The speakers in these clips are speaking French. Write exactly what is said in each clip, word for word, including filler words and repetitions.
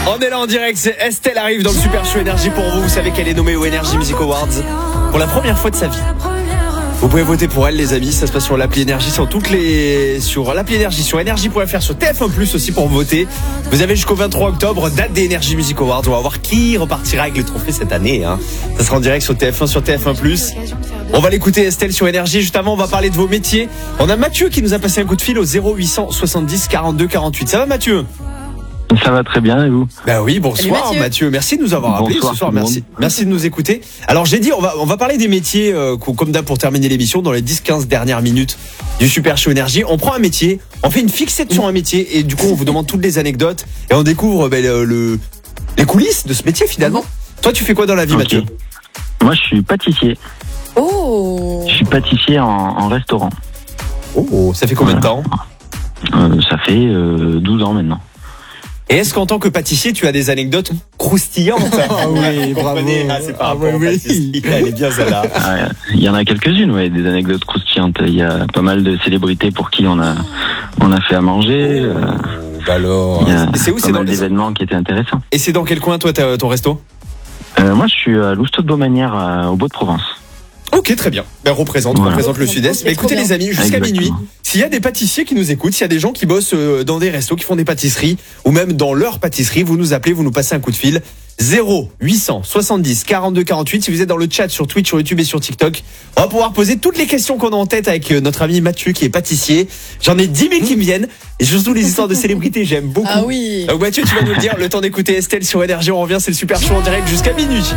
On est là en direct, c'est Estelle arrive dans le Super Show Énergie pour vous. Vous savez qu'elle est nommée aux Energy Music Awards pour la première fois de sa vie. Vous pouvez voter pour elle, les amis. Ça se passe sur l'appli Énergie, sur toutes les, sur l'appli Énergie, sur énergie point f r, sur T F un plus aussi pour voter. Vous avez jusqu'au vingt-trois octobre, date des Energy Music Awards. On va voir qui repartira avec le trophée cette année. Hein. Ça sera en direct sur T F un, sur T F un plus. On va l'écouter Estelle sur Énergie. Juste avant, on va parler de vos métiers. On a Mathieu qui nous a passé un coup de fil au zéro huit cent soixante-dix quarante-deux quarante-huit. Ça va, Mathieu? Ça va très bien, et vous? Bah oui, bonsoir Mathieu. Mathieu. Merci de nous avoir appelé ce soir. Merci. Merci de nous écouter. Alors j'ai dit, on va, on va parler des métiers, euh, comme d'hab pour terminer l'émission, dans les dix quinze dernières minutes du Super Show Énergie. On prend un métier, on fait une fixette sur un métier, et du coup on vous demande toutes les anecdotes, et on découvre bah, le, le, les coulisses de ce métier finalement. Toi, tu fais quoi dans la vie, okay. Mathieu? Moi, je suis pâtissier. Oh. Je suis pâtissier en, en restaurant. Oh, ça fait combien voilà. de temps? euh, Ça fait euh, douze ans maintenant. Et est-ce qu'en tant que pâtissier, tu as des anecdotes croustillantes? Ah oui, bravo. Ah, c'est pas ah, oui, oui. Elle est bien celle-là. Ah, il y en a quelques-unes, ouais, des anecdotes croustillantes. Il y a pas mal de célébrités pour qui on a, on a fait à manger. Oh, euh, bah alors. Il y a et c'est où? pas C'est mal dans d'événements qui étaient intéressants. Et c'est dans quel coin, toi, ton resto? euh, Moi, je suis à Lousteau de Beaumanière, euh, au Beau-de-Provence. Ok, très bien. Ben, représente, voilà. représente le Sud-Est. Mais écoutez les amis, jusqu'à Exactement. minuit, s'il y a des pâtissiers qui nous écoutent, s'il y a des gens qui bossent dans des restos, qui font des pâtisseries, ou même dans leur pâtisserie, vous nous appelez, vous nous passez un coup de fil. zéro huit cent soixante-dix quarante-deux quarante-huit. Si vous êtes dans le chat sur Twitch, sur YouTube et sur TikTok, on va pouvoir poser toutes les questions qu'on a en tête avec notre ami Mathieu qui est pâtissier. J'en ai dix mille qui me viennent. Et surtout les histoires de célébrités, j'aime beaucoup. Ah oui. Donc Mathieu, tu vas nous le dire. Le temps d'écouter Estelle sur Énergie. On revient, c'est le Super Show en direct jusqu'à minuit.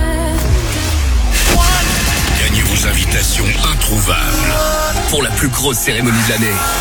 Gagnez vos invitations introuvables pour la plus grosse cérémonie de l'année.